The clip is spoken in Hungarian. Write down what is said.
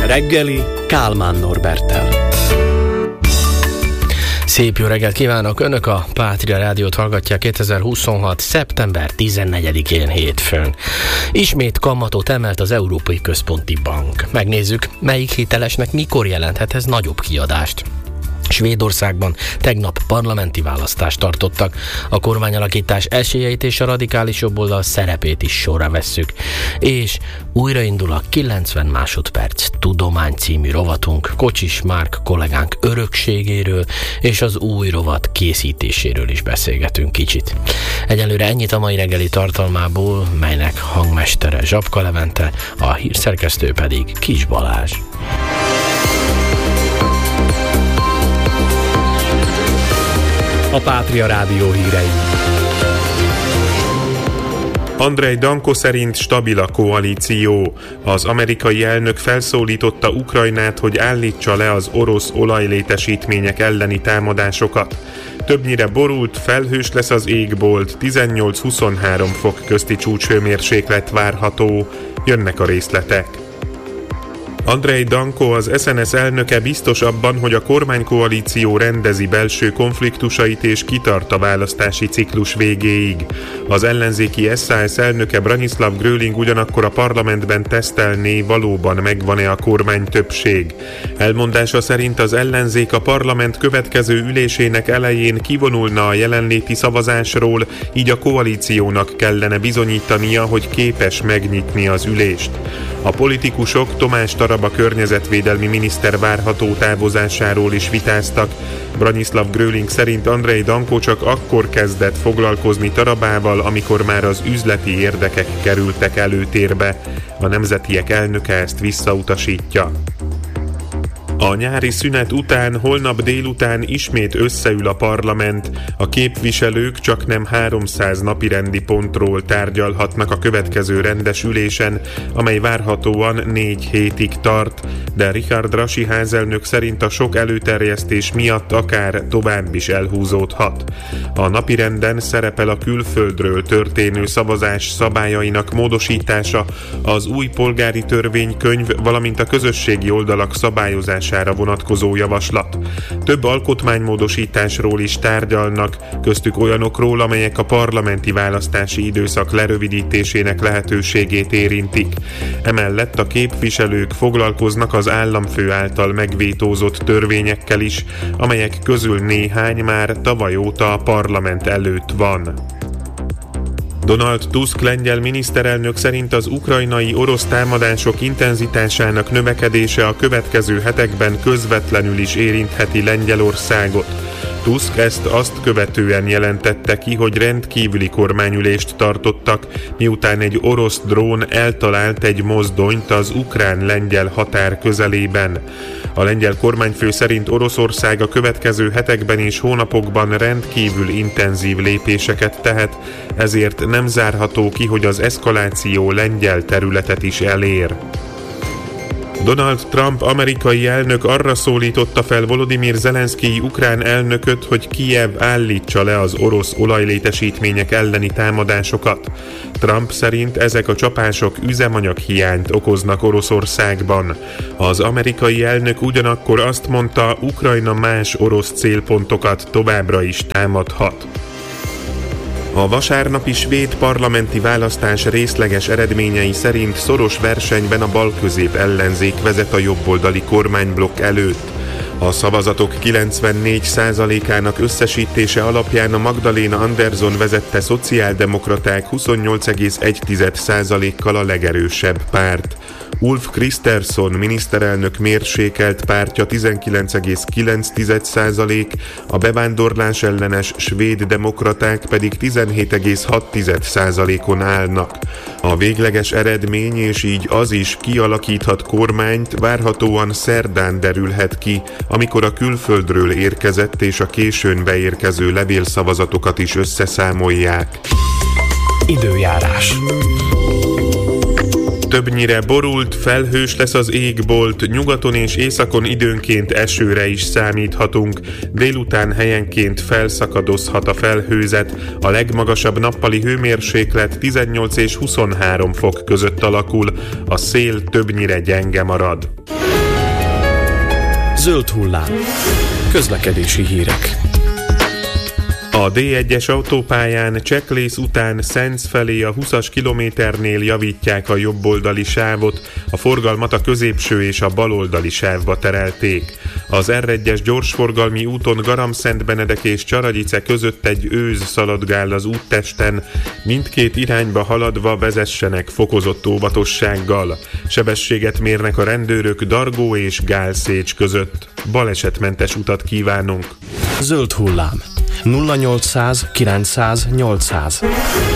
reggeli Kálmán Norberttel. Szép jó reggelt kívánok! Önök a Pátria Rádiót hallgatják 2026. szeptember 14-én hétfőn. Ismét kamatot emelt az Európai Központi Bank. Megnézzük, melyik hitelesnek mikor jelenthet ez nagyobb kiadást. Svédországban tegnap parlamenti választást tartottak. A kormányalakítás esélyeit és a radikális jobboldal szerepét is sorra vesszük. És újraindul a 90 másodperc tudomány című rovatunk. Kocsis Márk kollégánk örökségéről és az új rovat készítéséről is beszélgetünk kicsit. Egyelőre ennyit a mai reggeli tartalmából, melynek hangmestere Zsapka Levente, a hírszerkesztő pedig Kis Balázs. A Pátria Rádió hírei. Andrej Danko szerint stabil a koalíció. Az amerikai elnök felszólította Ukrajnát, hogy állítsa le az orosz olajlétesítmények elleni támadásokat. Többnyire borult, felhős lesz az égbolt, 18-23 fok közti csúcshőmérséklet várható. Jönnek a részletek. Andrej Danko, az SNS elnöke biztos abban, hogy a kormánykoalíció rendezi belső konfliktusait és kitart a választási ciklus végéig. Az ellenzéki SAS elnöke Branislav Gröling ugyanakkor a parlamentben tesztelné, valóban megvan-e a kormány többség. Elmondása szerint az ellenzék a parlament következő ülésének elején kivonulna a jelenléti szavazásról, így a koalíciónak kellene bizonyítania, hogy képes megnyitni az ülést. A politikusok Tomás Taraba környezetvédelmi miniszter várható távozásáról is vitáztak. Branislav Gröling szerint Andrej Danko csak akkor kezdett foglalkozni Tarabával, amikor már az üzleti érdekek kerültek előtérbe. A nemzetiek elnöke ezt visszautasítja. A nyári szünet után holnap délután ismét összeül a parlament. A képviselők csaknem 300 napirendi pontról tárgyalhatnak a következő rendes ülésen, amely várhatóan 4 hétig tart, de Richard Rasi házelnök szerint a sok előterjesztés miatt akár tovább is elhúzódhat. A napirenden szerepel a külföldről történő szavazás szabályainak módosítása, az új polgári törvénykönyv, valamint a közösségi oldalak szabályozására vonatkozó javaslat. Több alkotmánymódosításról is tárgyalnak, köztük olyanokról, amelyek a parlamenti választási időszak lerövidítésének lehetőségét érintik. Emellett a képviselők foglalkoznak az államfő által megvétózott törvényekkel is, amelyek közül néhány már tavaly óta a parlament előtt van. Donald Tusk lengyel miniszterelnök szerint az ukrajnai orosz támadások intenzitásának növekedése a következő hetekben közvetlenül is érintheti Lengyelországot. Tusk ezt azt követően jelentette ki, hogy rendkívüli kormányülést tartottak, miután egy orosz drón eltalált egy mozdonyt az ukrán-lengyel határ közelében. A lengyel kormányfő szerint Oroszország a következő hetekben és hónapokban rendkívül intenzív lépéseket tehet, ezért nem zárható ki, hogy az eszkaláció lengyel területet is elér. Donald Trump amerikai elnök arra szólította fel Volodymyr Zelenszkij ukrán elnököt, hogy Kijev állítsa le az orosz olajlétesítmények elleni támadásokat. Trump szerint ezek a csapások üzemanyaghiányt okoznak Oroszországban. Az amerikai elnök ugyanakkor azt mondta, Ukrajna más orosz célpontokat továbbra is támadhat. A vasárnapi svéd parlamenti választás részleges eredményei szerint szoros versenyben a balközép ellenzék vezet a jobboldali kormányblokk előtt. A szavazatok 94%-ának összesítése alapján a Magdalena Andersson vezette szociáldemokraták 28,1%-kal a legerősebb párt. Ulf Kristersson miniszterelnök mérsékelt pártja 19,9%, a bevándorlás ellenes svéd demokraták pedig 17,6%-on állnak. A végleges eredmény és így az is kialakíthat kormányt várhatóan szerdán derülhet ki, amikor a külföldről érkezett és a későn beérkező levélszavazatokat is összeszámolják. Időjárás. Többnyire borult, felhős lesz az égbolt, nyugaton és északon időnként esőre is számíthatunk, délután helyenként felszakadozhat a felhőzet, a legmagasabb nappali hőmérséklet 18 és 23 fok között alakul, a szél többnyire gyenge marad. Zöld hullám. Közlekedési hírek. A D1-es autópályán csekklész után Szenc felé a 20-as kilométernél javítják a jobboldali sávot, a forgalmat a középső és a baloldali sávba terelték. Az R1-es gyorsforgalmi úton Garamszentbenedek és Csaradyice között egy őz szaladgál az úttesten, mindkét irányba haladva vezessenek fokozott óvatossággal. Sebességet mérnek a rendőrök Dargó és Gálszécs között. Balesetmentes utat kívánunk! Zöld hullám. 0800 900 800